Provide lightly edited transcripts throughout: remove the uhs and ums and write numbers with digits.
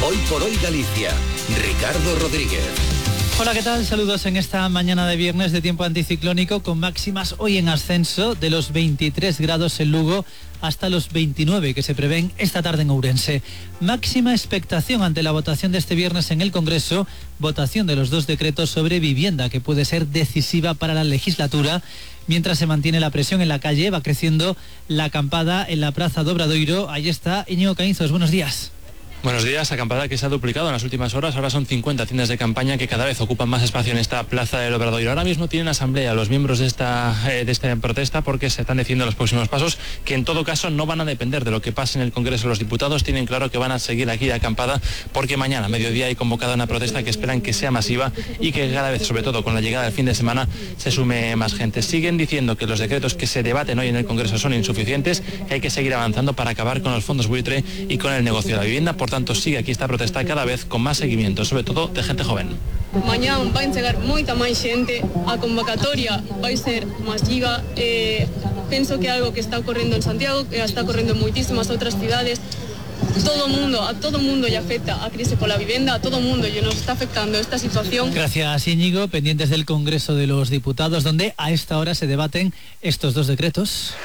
Hoy por hoy Galicia, Ricardo Rodríguez. Hola, ¿qué tal? Saludos en esta mañana de viernes de tiempo anticiclónico con máximas hoy en ascenso de los 23 grados en Lugo hasta los 29 que se prevén esta tarde en Ourense. Máxima expectación ante la votación de este viernes en el Congreso, votación de los 2 decretos sobre vivienda que puede ser decisiva para la legislatura. Mientras se mantiene la presión en la calle, va creciendo la acampada en la Praza do Obradoiro. Ahí está Íñigo Caínzos, buenos días. Buenos días, acampada que se ha duplicado en las últimas horas. Ahora son 50 tiendas de campaña que cada vez ocupan más espacio en esta Plaza del Obradoiro. Ahora mismo tienen asamblea los miembros de esta protesta porque se están decidiendo los próximos pasos, que en todo caso no van a depender de lo que pase en el Congreso de los Diputados. Tienen claro que van a seguir aquí de acampada porque mañana a mediodía hay convocada una protesta que esperan que sea masiva y que cada vez, sobre todo con la llegada del fin de semana, se sume más gente. Siguen diciendo que los decretos que se debaten hoy en el Congreso son insuficientes, que hay que seguir avanzando para acabar con los fondos buitre y con el negocio de la vivienda. Por tanto, sigue aquí esta protesta cada vez con más seguimiento, sobre todo de gente joven. Mañá vai chegar moita máis xente, a convocatoria vai ser masiva, penso que é algo que está ocorrendo en Santiago, que está ocorrendo en moitísimas outras cidades. A todo mundo lle afecta a crise pola vivenda, a todo mundo lle nos está afectando esta situación. Gracias, Íñigo. Pendientes del Congreso de los Diputados, donde a esta hora se debaten estos 2 decretos.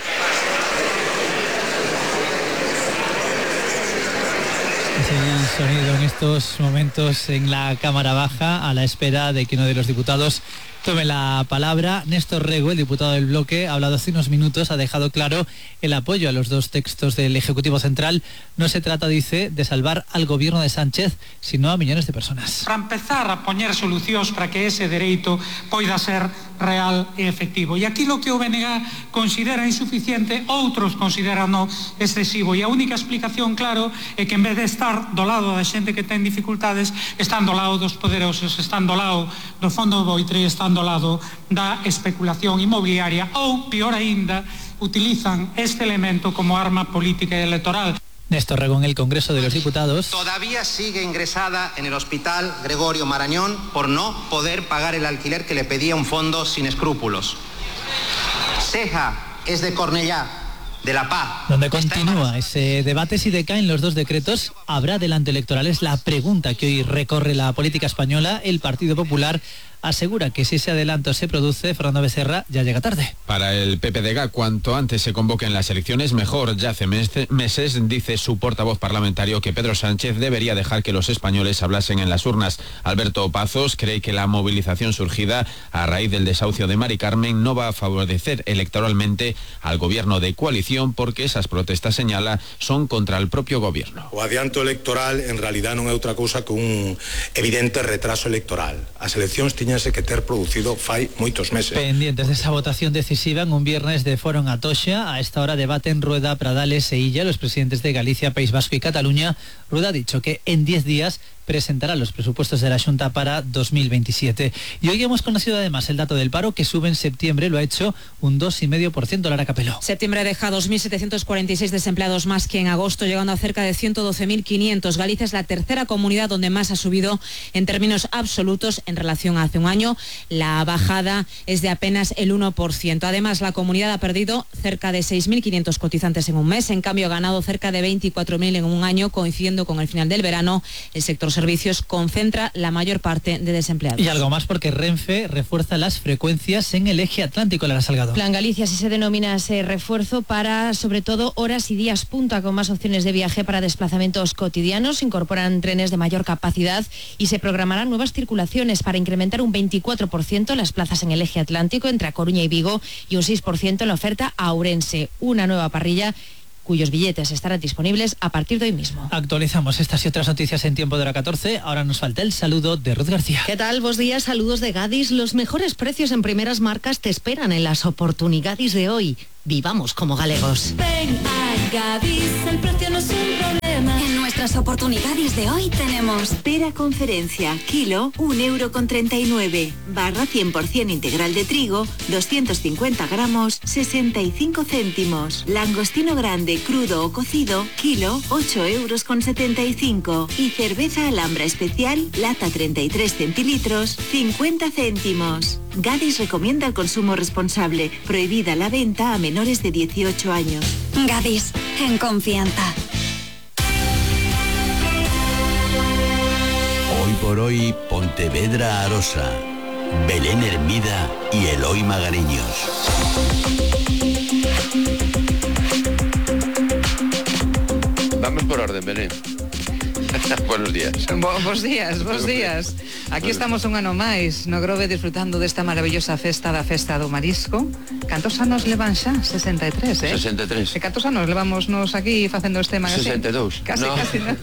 Sonido en estos momentos en la Cámara Baja a la espera de que uno de los diputados tome la palabra. Néstor Rego, el diputado del bloque, ha hablado hace unos minutos, ha dejado claro el apoyo a los 2 textos del Ejecutivo Central. No se trata, dice, de salvar al gobierno de Sánchez, sino a millones de personas. Para empezar a poñer solucións para que ese dereito poida ser real e efectivo. E aquí lo que o BNG considera insuficiente, outros consideran excesivo. E a única explicación, claro, é que en vez de estar do lado da xente que ten dificultades, están do lado dos poderosos, están do lado do fondo buitre, están do lado da especulación inmobiliaria ou, peor aínda, utilizan este elemento como arma política y electoral. Néstor Rego en el Congreso de los Diputados. Todavía sigue ingresada en el Hospital Gregorio Marañón por no poder pagar el alquiler que le pedía un fondo sin escrúpulos. Ceja es de Cornellá, de La Paz. Donde continúa ese debate si decaen los 2 decretos, ¿habrá adelanto electoral? Es la pregunta que hoy recorre la política española. El Partido Popular asegura que si ese adelanto se produce, Fernando Becerra ya llega tarde. Para el PPDG, cuanto antes se convoquen las elecciones, mejor. Ya hace meses, dice su portavoz parlamentario, que Pedro Sánchez debería dejar que los españoles hablasen en las urnas. Alberto Pazos cree que la movilización surgida a raíz del desahucio de Mari Carmen no va a favorecer electoralmente al gobierno de coalición, porque esas protestas, señala, son contra el propio gobierno. O adianto electoral en realidad non é outra cousa que un evidente retraso electoral. As eleccións tiñanse que ter producido fai moitos meses. Pendientes de esa votación decisiva en un viernes de foro en Atocha. A esta hora debaten Rueda, Pradales e Illa, los presidentes de Galicia, País Vasco y Cataluña. Rueda ha dicho que en 10 días presentará los presupuestos de la Xunta para 2027. Y hoy hemos conocido además el dato del paro, que sube en septiembre, lo ha hecho un 2,5%. Lara Capeló. Septiembre deja 2.746 desempleados más que en agosto, llegando a cerca de 112.500. Galicia es la tercera comunidad donde más ha subido en términos absolutos en relación a hace un año. La bajada es de apenas el 1%. Además, la comunidad ha perdido cerca de 6.500 cotizantes en un mes. En cambio, ha ganado cerca de 24.000 en un año, coincidiendo con el final del verano. El sector servicios concentra la mayor parte de desempleados. Y algo más, porque Renfe refuerza las frecuencias en el eje atlántico. Lara Salgado. Plan Galicia, así se denomina ese refuerzo, para sobre todo horas y días punta, con más opciones de viaje para desplazamientos cotidianos. Se incorporan trenes de mayor capacidad y se programarán nuevas circulaciones para incrementar un 24% las plazas en el eje atlántico entre A Coruña y Vigo y un 6% en la oferta a Ourense. Una nueva parrilla cuyos billetes estarán disponibles a partir de hoy mismo. Actualizamos estas y otras noticias en tiempo de hora 14. Ahora nos falta el saludo de Ruth García. ¿Qué tal? Buenos días, saludos de Gadis. Los mejores precios en primeras marcas te esperan en las oportunidades de hoy. Vivamos como galegos. Ven a Gadis, el precio no es un problema. En nuestras oportunidades de hoy tenemos pera conferencia, kilo, 1,39 €. Barra 100% integral de trigo, 250 gramos, 65 céntimos. Langostino grande, crudo o cocido, kilo, 8,75 €. Y cerveza Alhambra especial, lata 33 centilitros, 50 céntimos. Gadis recomienda el consumo responsable. Prohibida la venta a menores de 18 años. Gadis, en confianza. por hoy Pontevedra Arosa, Belén Hermida y Eloy Magariños. Vamos por orden, Belén. Buenos días. Bos días. Aquí estamos un ano máis no Grove disfrutando desta maravillosa festa do marisco. Cantos anos levan xa? 63, 63. E cantos anos levamos nos aquí facendo este magazine? 62. Casi, no. casi, non?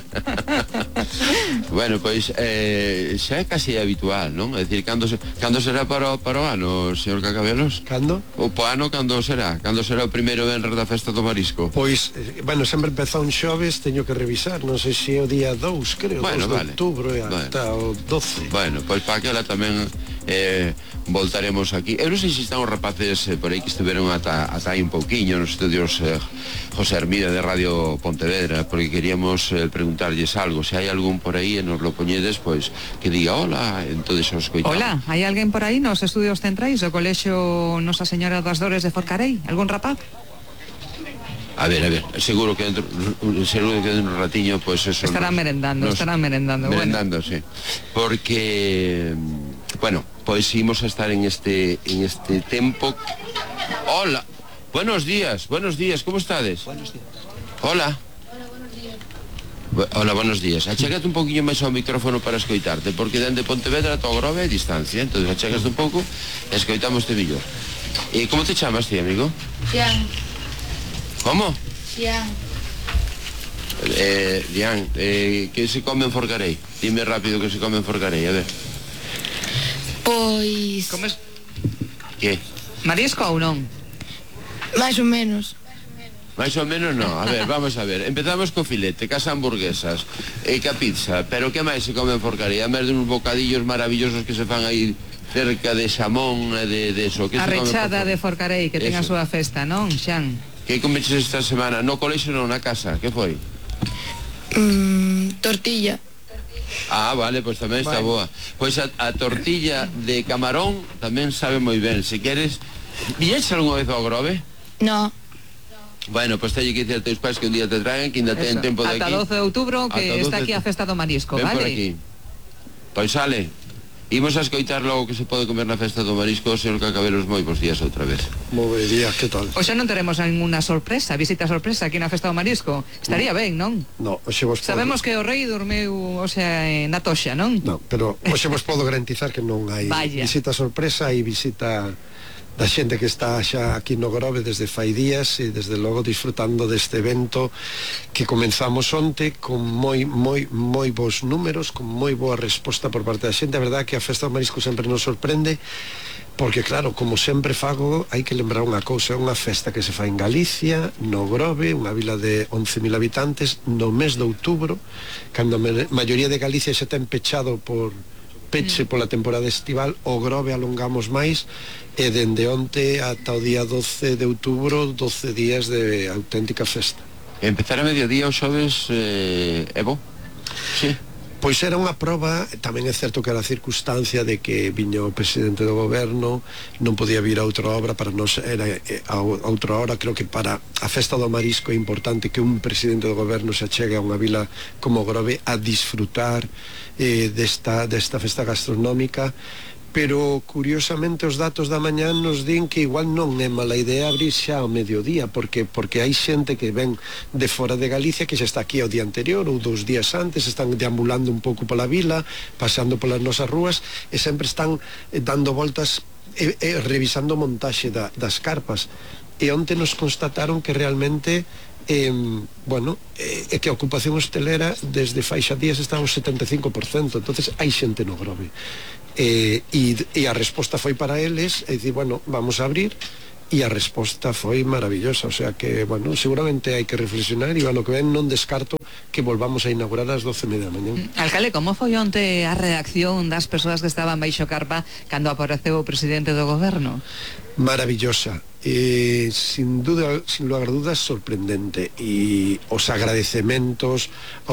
Bueno, pois xa é casi habitual, non? É dicir, cando será para o ano, señor Cacabelos? Cando? O po ano cando será? Cando será o primeiro venres da festa do marisco? Pois, bueno, sempre empezou un xoves, teño que revisar, non sei se é o día 2, creo, bueno, 2 de outubro e ata o 12. Bueno, pois para aquela tamén voltaremos aquí. Eu non sei se están os rapaces por aí que estiveron ata aí un pouquiño nos estudios José Hermida de Radio Pontevedra, porque queríamos preguntarlles algo. Se hai algún por aí e nos lo poñedes, pois que diga hola, entonces os coitamos. Hola, hai alguén por aí nos estudios centrais do Colexio Nosa Señora das Dores de Forcarei? Algún rapaz? A ver, seguro que dentro un ratiño, pues eso estarán merendando. Merendando, bueno. Sí. Porque, bueno, pues íbamos a estar en este tempo. Hola, buenos días, ¿cómo estades? Buenos días. Hola. Hola, buenos días. Achégate un poquinho máis ao micrófono para escoitarte, porque dende Pontevedra a Grove é distancia, entonces achegaste un pouco e escoitamos mellor. E como te chamas ti, amigo? Dian. ¿Cómo? Dian. Dian, que se come en Forcarei? Dime rápido que se come en Forcarei, a ver. Pois... Comes... Que? Marisco ou non? Mais ou menos. Mais ou menos non, a ver, vamos a ver. Empezamos co filete, cas hamburguesas, ca pizza, pero que máis se come en Forcarei? A máis de uns bocadillos maravillosos que se fan aí cerca de xamón e de eso. A rechada de Forcarei, que ten a súa festa, non, Xan? Que comeches esta semana? No colexo non, na casa, que foi? Tortilla. Ah, vale, pois tamén está boa. Pois a tortilla de camarón tamén sabe moi ben. Se queres, viñeches algunha vez ao Grove? No. Bueno, pois teño que dicir a teus pais que un día te traen, que ainda ten tempo de aquí. Ata 12 de outubro, que está aquí a festa do marisco, ven vale? Por aquí. Pois sale. Imos a escoitar logo que se pode comer na festa do marisco. Señor Cacabelos, moi bons días outra vez. Moi bons días, que tal? Oxe non teremos ninguna sorpresa, visita sorpresa aquí na festa do marisco. Estaría ben, non? No, oxe vos sabemos que o rei dormeu, o sea, na toxa, non? No, pero oxe vos podo garantizar que non hai visita sorpresa, hai visita da xente que está xa aquí no Grove desde fai días e desde logo disfrutando deste evento que comenzamos onte con moi bons números, con moi boa resposta por parte da xente. A verdade que a festa do marisco sempre nos sorprende porque claro, como sempre fago, hai que lembrar unha cousa, é unha festa que se fai en Galicia, no Grove, unha vila de 11.000 habitantes, no mes de outubro, cando a maioría de Galicia xa ten pechado por peche pola temporada estival, o Grove alongamos máis e dende onte ata o día 12 de outubro 12 días de auténtica festa. Empezar a mediodía os xoves, Evo? Sí. Pois era unha proba, tamén é certo que era a circunstancia de que viña o presidente do goberno, non podía vir a outra obra, para nos era a outra hora. Creo que para a festa do marisco é importante que un presidente do goberno se achegue a unha vila como Grove a disfrutar desta festa gastronómica. Pero curiosamente os datos da mañá nos din que igual non é mala idea abrir xa ao mediodía, porque hai xente que ven de fora de Galicia que xa está aquí o día anterior ou 2 días antes, están deambulando un pouco pola vila, pasando polas nosas rúas e sempre están dando voltas e revisando o montaxe das carpas. E onte nos constataron que realmente que a ocupación hostelera desde fai xa días está ao 75%, entonces hai xente no Grove. E a resposta foi para eles, é dicir, bueno, vamos a abrir, e a resposta foi maravillosa, o sea que, bueno, seguramente hai que reflexionar e ano que ven non descarto que volvamos a inaugurar ás 12:30 da mañá. Alcalde, como foi onte a reacción das persoas que estaban baixo carpa cando apareceu o presidente do goberno? Maravillosa, sin lugar a dudas sorprendente, e os agradecementos,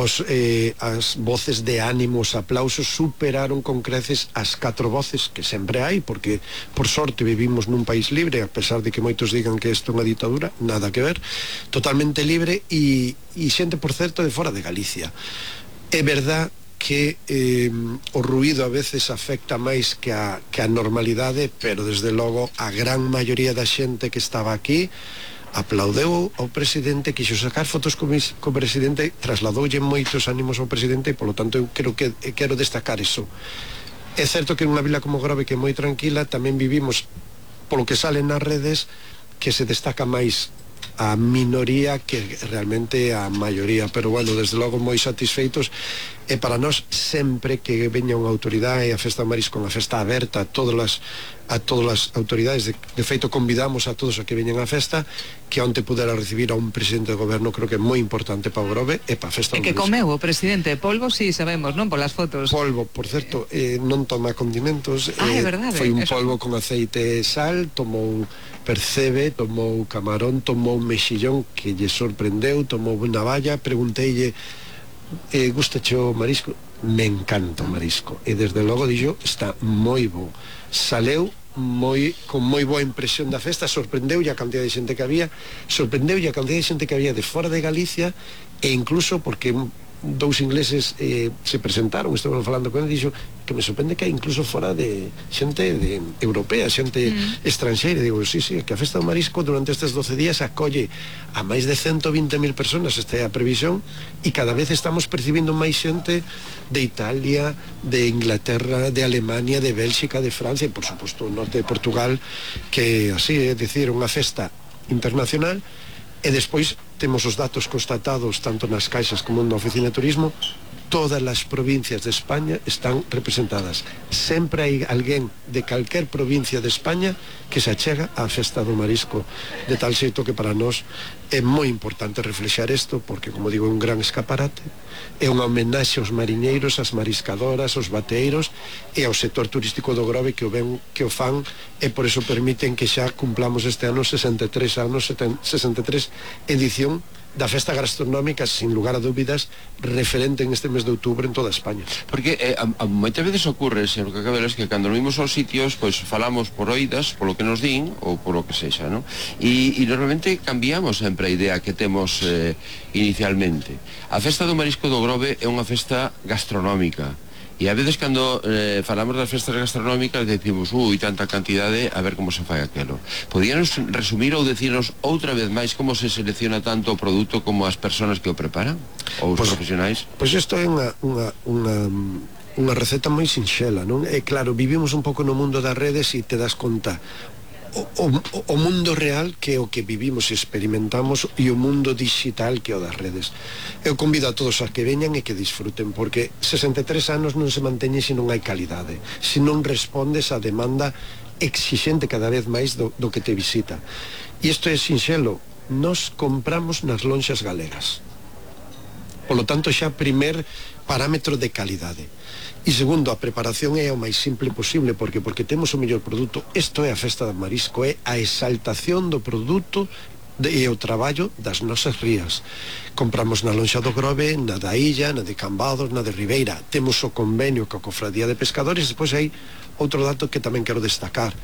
as voces de ánimo, os aplausos superaron con creces as 4 voces que sempre hai, porque por sorte vivimos nun país libre, a pesar de que moitos digan que isto é unha ditadura, nada que ver, totalmente libre, e xente, por certo, de fora de Galicia. É verdad que o ruído a veces afecta máis que a normalidade, pero desde logo a gran maioría da xente que estaba aquí aplaudeu ao presidente, quixo sacar fotos co presidente, trasladoulle moitos ánimos ao presidente, e polo tanto eu quero destacar iso. É certo que en unha vila como Grove, que é moi tranquila, tamén vivimos, polo que sale nas redes, que se destaca máis a minoría que realmente a maioría, pero bueno, desde logo moi satisfeitos, e para nós sempre que veña unha autoridade, a Festa do Marisco, unha festa aberta a todas as autoridades, de feito convidamos a todos a que veñan á festa, que onte pudera recibir a un presidente de goberno, creo que é moi importante para o Grove e para a Festa do Marisco. E que comeu o presidente polvo, si sabemos, non, polas fotos. Polvo, por certo, non toma condimentos, é verdade, foi un polvo con aceite e sal, tomou percebe, tomou camarón, tomou mexillón que lle sorprendeu, tomou navalla, pregunteille gustache o marisco? Me encanta o marisco, e desde logo dixo, está moi bo, saleu con moi boa impresión da festa, sorprendeu a cantidad de xente que había, de fora de Galicia, e incluso porque dous ingleses se presentaron, estaban falando con ele, dixo que me sorprende que hai incluso fora de xente europea, xente estranxeira. Digo, sí, que a Festa do Marisco durante estes 12 días acolle a máis de 120.000 personas, esta é a previsión, e cada vez estamos percibindo máis xente de Italia, de Inglaterra, de Alemania, de Bélxica, de Francia, e por suposto o norte de Portugal, que así é dicir, unha festa internacional. E despois temos os datos constatados tanto nas caixas como na oficina de turismo, todas as provincias de España están representadas. Sempre hai alguén de calquer provincia de España que se achega á Festa do Marisco, de tal xeito que para nós é moi importante reflexar isto, porque, como digo, é un gran escaparate, é unha homenaxe aos mariñeiros, ás mariscadoras, aos bateeiros e ao sector turístico do Grove que o fan, e por iso permiten que xa cumplamos este ano 63 edición da festa gastronómica, sin lugar a dúbidas, referente en este mes de outubro en toda España. Porque moitas veces ocorre, señor Cacabelas, que cando nos vimos aos sitios, pois falamos por oídas, polo que nos din, ou polo que sexa, non? E normalmente cambiamos sempre a idea que temos inicialmente. A Festa do Marisco do Grove é unha festa gastronómica, e a veces cando falamos das festas gastronómicas decimos, tanta cantidade, a ver como se fai aquelo. Podíanos resumir ou decirnos outra vez máis como se selecciona tanto o produto como as persoas que o preparan? Ou os profesionais? Pois isto é unha receta moi sinxela, non? E claro, vivimos un pouco no mundo das redes e te das conta o mundo real, que é o que vivimos e experimentamos, e o mundo digital, que é o das redes. Eu convido a todos a que veñan e que disfruten, porque 63 anos non se manteñe se non hai calidade, se non respondes á demanda exixente cada vez máis do que te visita. E isto é sinxelo, nos compramos nas lonxas galegas, polo tanto xa primer parámetro de calidade. E segundo, a preparación é o máis simple posible, porque temos o mellor produto. Isto é a Festa do Marisco, é a exaltación do produto e o traballo das nosas rías. Compramos na lonxa do Grove, na da Illa, na de Cambados, na de Ribeira. Temos o convenio coa Cofradía de Pescadores. Despois hai outro dato que tamén quero destacar.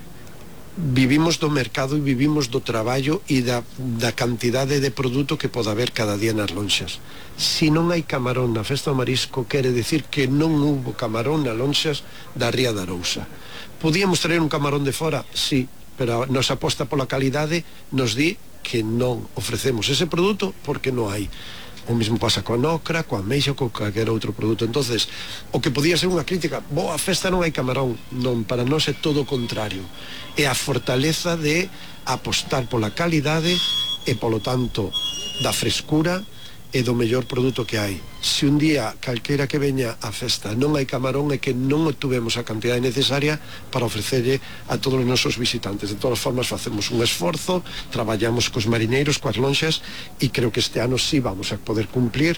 Vivimos do mercado e vivimos do traballo e da cantidade de produto que pode haber cada día nas lonxas. Se non hai camarón na Festa do Marisco, quere decir que non hubo camarón nas lonxas da Ría da Arousa. Podíamos traer un camarón de fora? Sí, pero a nosa aposta pola calidade nos di que non ofrecemos ese produto porque non hai. O mesmo pasa coa nocra, coa ameixa, con calquer outro produto. Entonces, o que podía ser unha crítica, a festa non hai camarón, non, para nós é todo o contrario. É a fortaleza de apostar pola calidade e, polo tanto, da frescura e do mellor produto que hai. Se un día calquera que veña á festa non hai camarón, é que non obtuvemos a cantidade necesaria para ofrecerlle a todos os nosos visitantes. De todas formas, facemos un esforzo, traballamos cos mariñeiros, coas lonxas, e creo que este ano sí vamos a poder cumplir